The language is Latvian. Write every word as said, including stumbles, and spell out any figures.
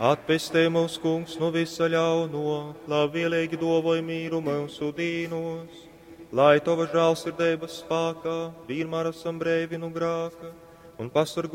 Atpestē mūs, kungs, no visa ļauno, labvēlīgi dovoja mīru mūsu dīnos, lai tava žēlsirdības spēkā vienmēr esam brīvi no grēka un pasargā